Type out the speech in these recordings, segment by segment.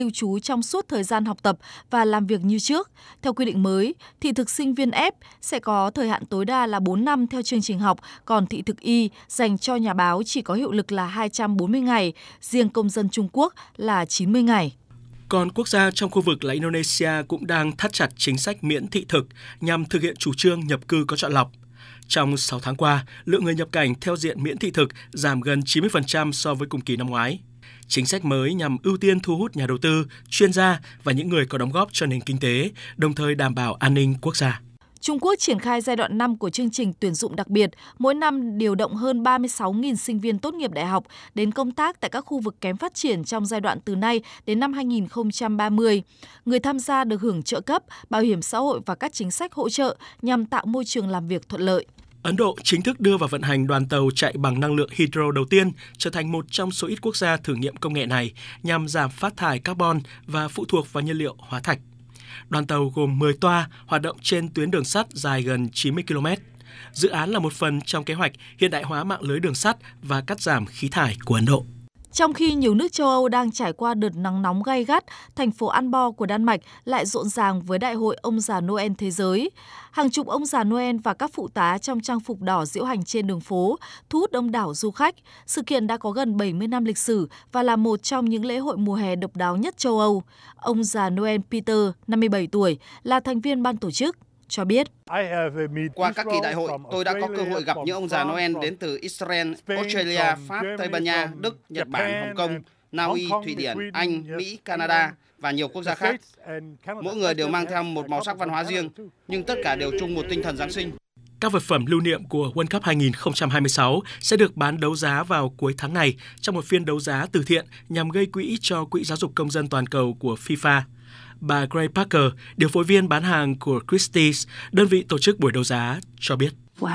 lưu trú trong suốt thời gian học tập và làm việc như trước. Theo quy định mới, thị thực sinh viên F sẽ có thời hạn tối đa là 4 năm theo chương trình học, còn thị thực Y dành cho nhà báo chỉ có hiệu lực là 240 ngày, riêng công dân Trung Quốc là 90 ngày. Còn quốc gia trong khu vực là Indonesia cũng đang thắt chặt chính sách miễn thị thực nhằm thực hiện chủ trương nhập cư có chọn lọc. Trong 6 tháng qua, lượng người nhập cảnh theo diện miễn thị thực giảm gần 90% so với cùng kỳ năm ngoái. Chính sách mới nhằm ưu tiên thu hút nhà đầu tư, chuyên gia và những người có đóng góp cho nền kinh tế, đồng thời đảm bảo an ninh quốc gia. Trung Quốc triển khai giai đoạn 5 của chương trình tuyển dụng đặc biệt, mỗi năm điều động hơn 36.000 sinh viên tốt nghiệp đại học đến công tác tại các khu vực kém phát triển trong giai đoạn từ nay đến năm 2030. Người tham gia được hưởng trợ cấp, bảo hiểm xã hội và các chính sách hỗ trợ nhằm tạo môi trường làm việc thuận lợi. Ấn Độ chính thức đưa vào vận hành đoàn tàu chạy bằng năng lượng hydro đầu tiên, trở thành một trong số ít quốc gia thử nghiệm công nghệ này nhằm giảm phát thải carbon và phụ thuộc vào nhiên liệu hóa thạch. Đoàn tàu gồm 10 toa hoạt động trên tuyến đường sắt dài gần 90 km. Dự án là một phần trong kế hoạch hiện đại hóa mạng lưới đường sắt và cắt giảm khí thải của Ấn Độ. Trong khi nhiều nước châu Âu đang trải qua đợt nắng nóng gay gắt, thành phố Aalborg của Đan Mạch lại rộn ràng với đại hội ông già Noel thế giới. Hàng chục ông già Noel và các phụ tá trong trang phục đỏ diễu hành trên đường phố, thu hút đông đảo du khách. Sự kiện đã có gần 70 năm lịch sử và là một trong những lễ hội mùa hè độc đáo nhất châu Âu. Ông già Noel Peter, 57 tuổi, là thành viên ban tổ chức, cho biết. Qua các kỳ đại hội, tôi đã có cơ hội gặp những ông già Noel đến từ Israel, Australia, Pháp, Tây Ban Nha, Đức, Nhật Bản, Hồng Kông, Na Uy, Thụy Điển, Anh, Mỹ, Canada và nhiều quốc gia khác. Mỗi người đều mang theo một màu sắc văn hóa riêng, nhưng tất cả đều chung một tinh thần Giáng sinh. Các vật phẩm lưu niệm của World Cup 2026 sẽ được bán đấu giá vào cuối tháng này trong một phiên đấu giá từ thiện nhằm gây quỹ cho Quỹ Giáo dục Công dân Toàn cầu của FIFA. Bà Gray Parker, điều phối viên bán hàng của Christie's, đơn vị tổ chức buổi đấu giá, cho biết.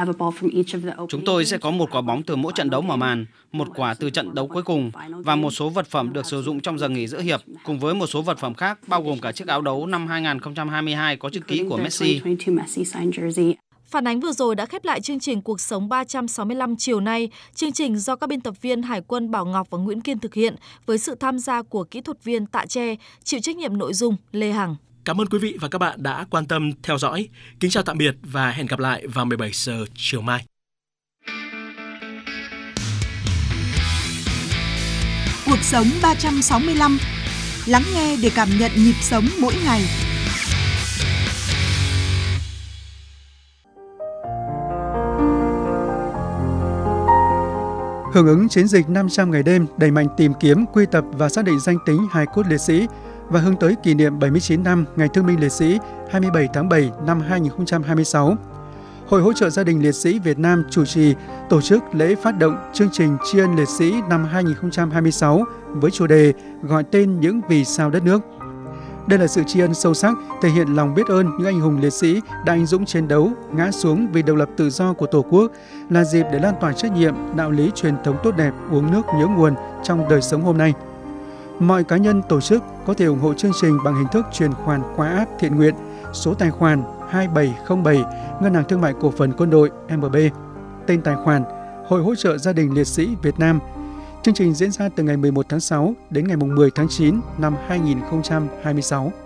Chúng tôi sẽ có một quả bóng từ mỗi trận đấu mở màn, một quả từ trận đấu cuối cùng và một số vật phẩm được sử dụng trong giờ nghỉ giữa hiệp, cùng với một số vật phẩm khác bao gồm cả chiếc áo đấu năm 2022 có chữ ký của Messi. Phản ánh vừa rồi đã khép lại chương trình Cuộc sống 365 chiều nay. Chương trình do các biên tập viên Hải quân Bảo Ngọc và Nguyễn Kiên thực hiện với sự tham gia của kỹ thuật viên Tạ Tre, chịu trách nhiệm nội dung Lê Hằng. Cảm ơn quý vị và các bạn đã quan tâm theo dõi. Kính chào tạm biệt và hẹn gặp lại vào 17 giờ chiều mai. Cuộc sống 365. Lắng nghe để cảm nhận nhịp sống mỗi ngày. Hưởng ứng chiến dịch 500 ngày đêm đẩy mạnh tìm kiếm, quy tập và xác định danh tính hài cốt liệt sĩ và hướng tới kỷ niệm 79 năm Ngày Thương binh Liệt sĩ 27 tháng 7 năm 2026. Hội hỗ trợ gia đình liệt sĩ Việt Nam chủ trì tổ chức lễ phát động chương trình tri ân liệt sĩ năm 2026 với chủ đề gọi tên những vì sao đất nước. Đây là sự tri ân sâu sắc, thể hiện lòng biết ơn những anh hùng liệt sĩ đã anh dũng chiến đấu, ngã xuống vì độc lập tự do của Tổ quốc, là dịp để lan tỏa trách nhiệm, đạo lý truyền thống tốt đẹp, uống nước nhớ nguồn trong đời sống hôm nay. Mọi cá nhân, tổ chức có thể ủng hộ chương trình bằng hình thức chuyển khoản qua app thiện nguyện, số tài khoản 2707 Ngân hàng Thương mại Cổ phần Quân đội MB, tên tài khoản Hội hỗ trợ gia đình liệt sĩ Việt Nam. Chương trình diễn ra từ ngày 11 tháng 6 đến ngày 10 tháng 9 năm 2026.